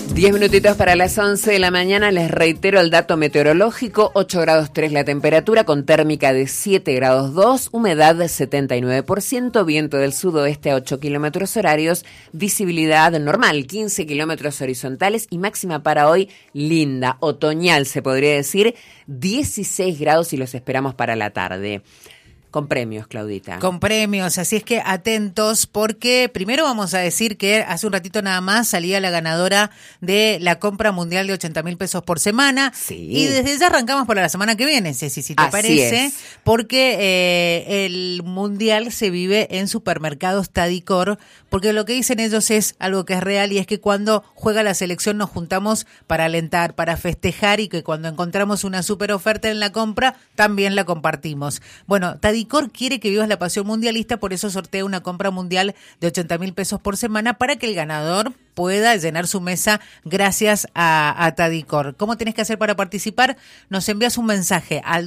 10 minutitos para las 11 de la mañana, les reitero el dato meteorológico, 8 grados 3 la temperatura, con térmica de 7 grados 2, humedad de 79%, viento del sudoeste a 8 kilómetros horarios, visibilidad normal, 15 kilómetros horizontales y máxima para hoy linda, otoñal se podría decir, 16 grados y los esperamos para la tarde. Con premios, Claudita. Con premios, así es que atentos porque primero vamos a decir que hace un ratito nada más salía la ganadora de la compra mundial de 80.000 pesos por semana. Sí. Y desde ya arrancamos para la semana que viene, Ceci, si te Así parece, es. porque el mundial se vive en supermercados Tadicor, porque lo que dicen ellos es algo que es real y es que cuando juega la selección nos juntamos para alentar, para festejar y que cuando encontramos una super oferta en la compra también la compartimos. Bueno, Tadicor quiere que vivas la pasión mundialista, por eso sortea una compra mundial de 80.000 pesos por semana para que el ganador pueda llenar su mesa gracias a Tadicor. ¿Cómo tenés que hacer para participar? Nos envías un mensaje al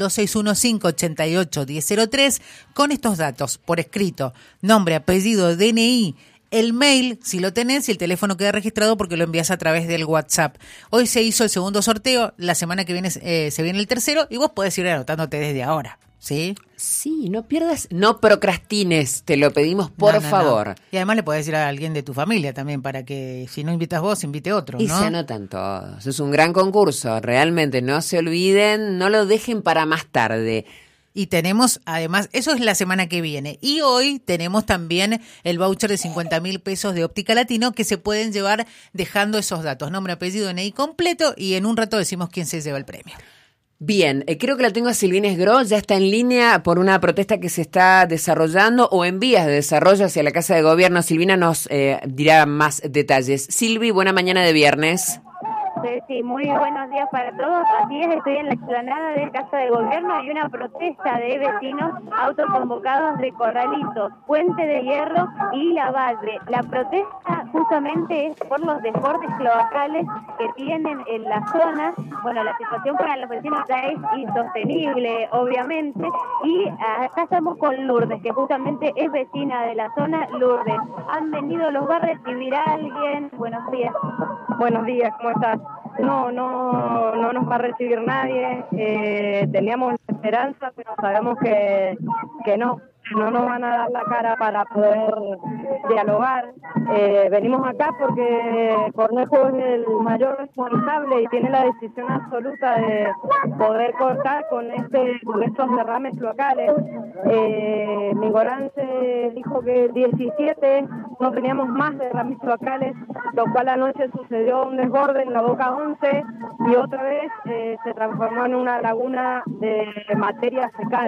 2615-88-1003 con estos datos por escrito: nombre, apellido, DNI, el mail, si lo tenés, y el teléfono queda registrado porque lo envías a través del WhatsApp. Hoy se hizo el segundo sorteo, la semana que viene se viene el tercero y vos podés ir anotándote desde ahora, ¿sí? Sí, no pierdas, no procrastines, te lo pedimos por favor. No. Y además le podés decir a alguien de tu familia también para que si no invitas vos, invite otro, Y ¿no? se anotan todos, es un gran concurso, realmente no se olviden, no lo dejen para más tarde. Y tenemos, además, eso es la semana que viene. Y hoy tenemos también el voucher de 50.000 pesos de Óptica Latino que se pueden llevar dejando esos datos, nombre, apellido, DNI completo, y en un rato decimos quién se lleva el premio. Bien, creo que la tengo a Silvina Esgro, ya está en línea por una protesta que se está desarrollando o en vías de desarrollo hacia la Casa de Gobierno. Silvina nos dirá más detalles. Silvi, buena mañana de viernes. Sí, muy buenos días para todos. Así es, estoy en la explanada de Casa de Gobierno. Hay una protesta de vecinos autoconvocados de Corralitos, Puente de Hierro y La Valle. La protesta justamente es por los desbordes cloacales que tienen en la zona. Bueno, la situación para los vecinos ya es insostenible, obviamente. Y acá estamos con Lourdes, que justamente es vecina de la zona. Lourdes, ¿han venido, los va a recibir alguien? Buenos días. Buenos días, ¿cómo estás? No nos va a recibir nadie. Teníamos la esperanza, pero sabemos que no nos van a dar la cara para poder dialogar. Venimos acá porque Cornejo es el mayor responsable y tiene la decisión absoluta de poder cortar con estos derrames locales. Mingorance dijo que el 17 no teníamos más derrames locales, lo cual anoche sucedió un desborde en la Boca 11 y otra vez se transformó en una laguna de materia fecal.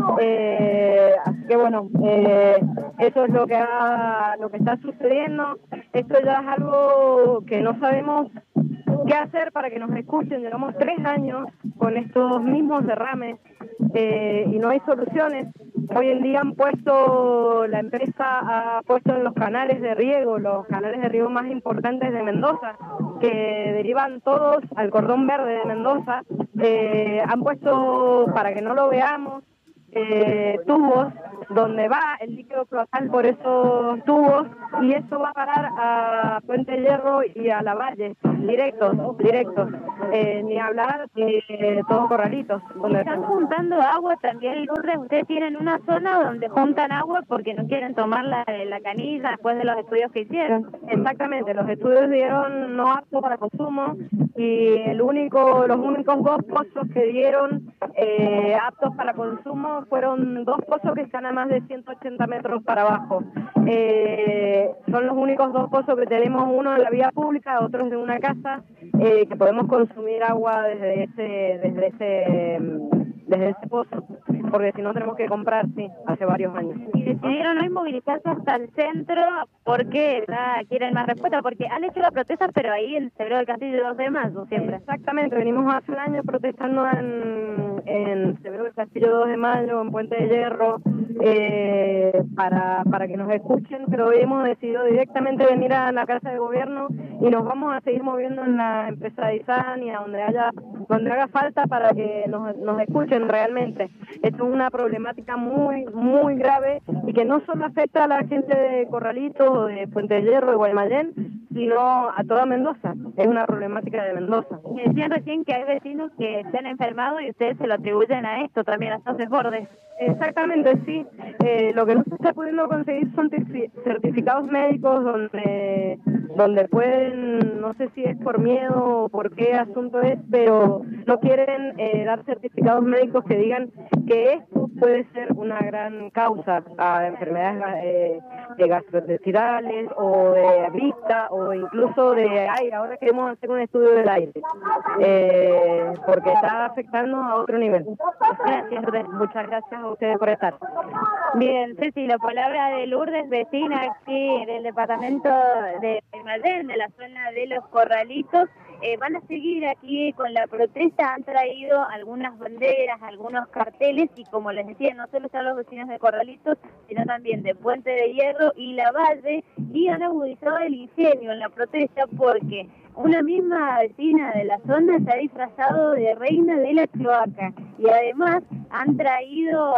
Así que bueno, eso es lo que está sucediendo. Esto ya es algo que no sabemos qué hacer para que nos escuchen. Llevamos 3 años con estos mismos derrames y no hay soluciones. Hoy en día la empresa ha puesto en los canales de riego más importantes de Mendoza, que derivan todos al cordón verde de Mendoza, han puesto, para que no lo veamos, tubos donde va el líquido cloacal por esos tubos, y eso va a parar a Puente de Hierro y a La Valle, directos, ni hablar de todos Corralitos. Están juntando agua también, Lourdes. Ustedes tienen una zona donde juntan agua porque no quieren tomarla de la canilla después de los estudios que hicieron. Exactamente, los estudios dieron no apto para consumo y los únicos 2 pozos que dieron aptos para consumo fueron 2 pozos que están a más de 180 metros para abajo. Son los únicos 2 pozos que tenemos, uno en la vía pública, otro es de una casa, que podemos consumir agua desde ese pozo, porque si no tenemos que comprar, hace varios años. Y decidieron hoy movilizarse hasta el centro porque ya quieren más respuesta, porque han hecho la protesta, pero ahí en Severo del Castillo 2 de mayo siempre. Exactamente, venimos hace un año protestando en Severo del Castillo 2 de mayo, en Puente de Hierro, para que nos escuchen, pero hoy hemos decidido directamente venir a la Casa de Gobierno y nos vamos a seguir moviendo en la empresa de ISAN y a donde haga falta para que nos escuchen realmente. Esto es una problemática muy, muy grave y que no solo afecta a la gente de Corralitos o de Puente de Hierro, de Guaymallén, sino a toda Mendoza. Es una problemática de Mendoza. Me decían recién que hay vecinos que se han enfermado y ustedes se lo atribuyen a esto también, a estos desbordes. Exactamente, sí. Lo que no se está pudiendo conseguir son certificados médicos donde pueden, no sé si es por miedo o por qué asunto es, pero no quieren dar certificados médicos que digan que esto puede ser una gran causa a enfermedades gastrointestinales o de vista o incluso de aire. Ahora queremos hacer un estudio del aire porque está afectando a otro nivel. Gracias, muchas gracias a ustedes por estar. Bien, Ceci, la palabra de Lourdes, vecina aquí del departamento de Madrid, de la zona de Los Corralitos. Van a seguir aquí con la protesta, han traído algunas banderas, algunos carteles y como les decía, no solo están los vecinos de Corralitos, sino también de Puente de Hierro y La Valle, y han agudizado el ingenio en la protesta porque una misma vecina de la zona se ha disfrazado de reina de la cloaca y además han traído,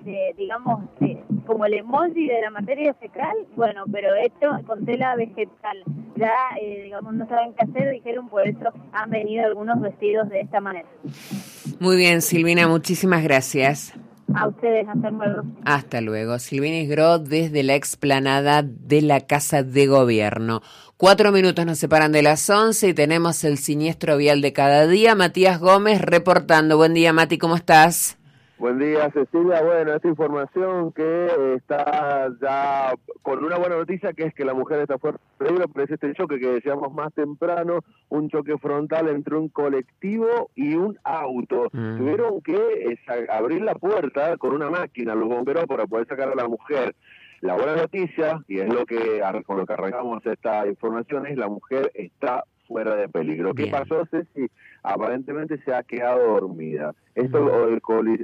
como el emoji de la materia fecal, bueno, pero hecho con tela vegetal. Ya, no saben qué hacer, dijeron, por eso han venido algunos vestidos de esta manera. Muy bien, Silvina, muchísimas gracias. A ustedes, hasta luego. Hasta luego. Silvina Isgró desde la explanada de la Casa de Gobierno. 4 minutos nos separan de las 11 y tenemos el siniestro vial de cada día. Matías Gómez reportando. Buen día, Mati, ¿cómo estás? Buen día, Cecilia. Bueno, esta información que está ya con una buena noticia, que es que la mujer está fuera de peligro, pero es este choque que decíamos más temprano, un choque frontal entre un colectivo y un auto. Tuvieron que abrir la puerta con una máquina, los bomberos, para poder sacar a la mujer. La buena noticia, y es con lo que arrancamos esta información, es la mujer está fuera de peligro. Bien. ¿Qué pasó, Ceci? Aparentemente se ha quedado dormida. Esta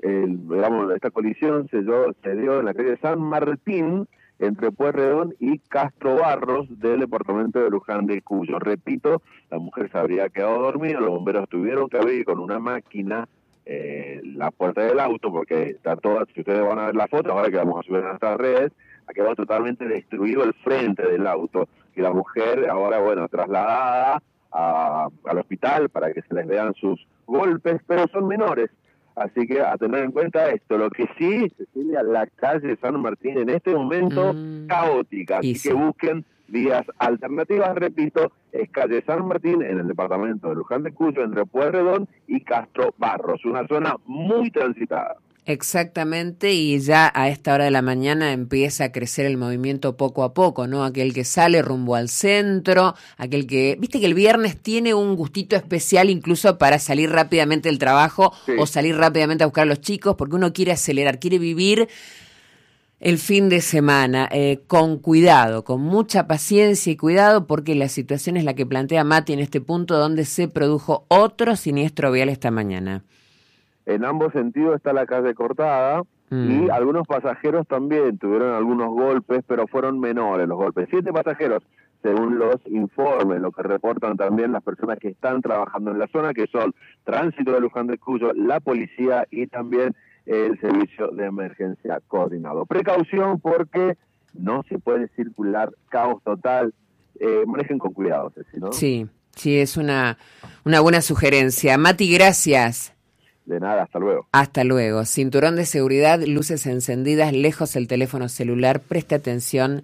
colisión se dio en la calle San Martín, entre Pueyrredón y Castro Barros, del departamento de Luján de Cuyo. Repito, la mujer se habría quedado dormida, los bomberos tuvieron que abrir con una máquina la puerta del auto, porque está toda, si ustedes van a ver la foto, ahora que vamos a subir a nuestras redes, ha quedado totalmente destruido el frente del auto, y la mujer ahora, trasladada al hospital para que se les vean sus golpes, pero son menores. Así que a tener en cuenta esto. Lo que sí, Cecilia, la calle San Martín en este momento caótica, así que busquen vías alternativas. Repito, es calle San Martín en el departamento de Luján de Cuyo, entre Pueyrredón y Castro Barros, una zona muy transitada. Exactamente, y ya a esta hora de la mañana empieza a crecer el movimiento poco a poco, ¿no? Aquel que sale rumbo al centro, aquel que... Viste que el viernes tiene un gustito especial incluso para salir rápidamente del trabajo, sí, o salir rápidamente a buscar a los chicos, porque uno quiere acelerar, quiere vivir el fin de semana con cuidado, con mucha paciencia y cuidado, porque la situación es la que plantea Mati en este punto donde se produjo otro siniestro vial esta mañana. En ambos sentidos está la calle cortada y algunos pasajeros también tuvieron algunos golpes, pero fueron menores los golpes. 7 pasajeros, según los informes, lo que reportan también las personas que están trabajando en la zona, que son Tránsito de Luján de Cuyo, la policía y también el servicio de emergencia coordinado. Precaución porque no se puede circular, caos total. Manejen con cuidado, Ceci, ¿no? Sí, es una buena sugerencia. Mati, gracias. De nada, hasta luego. Hasta luego. Cinturón de seguridad, luces encendidas, lejos el teléfono celular, preste atención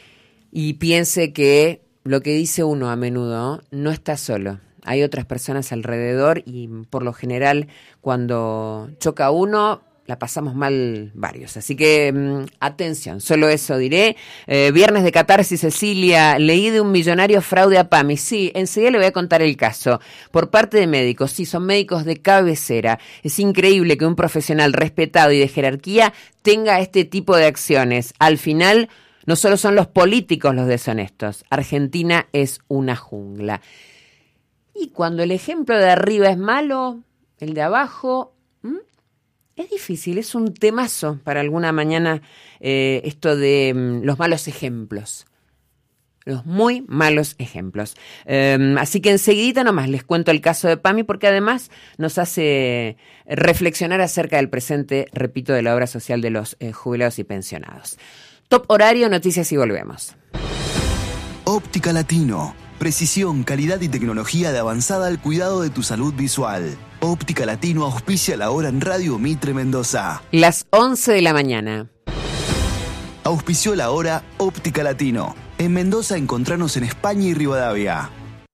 y piense que lo que dice uno a menudo no está solo. Hay otras personas alrededor y por lo general cuando choca uno la pasamos mal varios. Así que atención, solo eso diré. Viernes de catarsis, Cecilia. Leí de un millonario fraude a PAMI. Sí, enseguida le voy a contar el caso. Por parte de médicos, sí, son médicos de cabecera. Es increíble que un profesional respetado y de jerarquía tenga este tipo de acciones. Al final, no solo son los políticos los deshonestos. Argentina es una jungla. Y cuando el ejemplo de arriba es malo, el de abajo... Es difícil, es un temazo para alguna mañana esto de los malos ejemplos, los muy malos ejemplos. Así que enseguidita nomás les cuento el caso de PAMI porque además nos hace reflexionar acerca del presente, repito, de la obra social de los jubilados y pensionados. Top horario, noticias y volvemos. Óptica Latino. Precisión, calidad y tecnología de avanzada al cuidado de tu salud visual. Óptica Latino auspicia la hora en Radio Mitre Mendoza. Las 11 de la mañana. Auspició la hora Óptica Latino. En Mendoza encontranos en España y Rivadavia.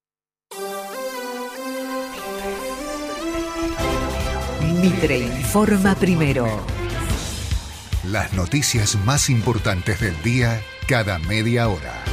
Mitre informa primero. Las noticias más importantes del día cada media hora.